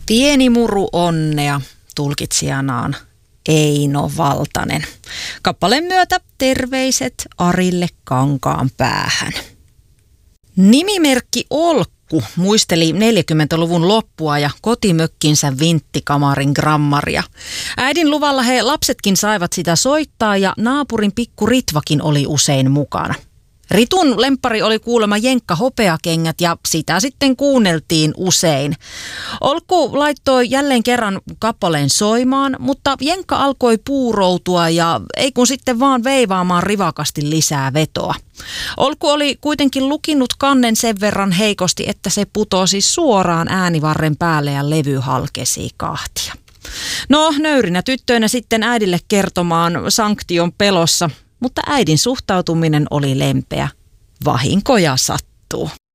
Pieni muru onnea, tulkitsijanaan Eino Valtanen. Kappaleen myötä terveiset Arille Kankaanpäähän. Nimimerkki Olkku muisteli 40-luvun loppua ja kotimökkinsä vinttikamarin grammaria. Äidin luvalla he lapsetkin saivat sitä soittaa ja naapurin pikku Ritvakin oli usein mukana. Ritun lemppari oli kuulemma jenkka hopeakengät ja sitä sitten kuunneltiin usein. Olkku laittoi jälleen kerran kappaleen soimaan, mutta jenkka alkoi puuroutua ja ei kun sitten vaan veivaamaan rivakasti lisää vetoa. Olkku oli kuitenkin lukinnut kannen sen verran heikosti, että se putosi suoraan äänivarren päälle ja levy halkesi kahtia. No, nöyrinä tyttöinä sitten äidille kertomaan sanktion pelossa. Mutta äidin suhtautuminen oli lempeä. Vahinkoja sattuu.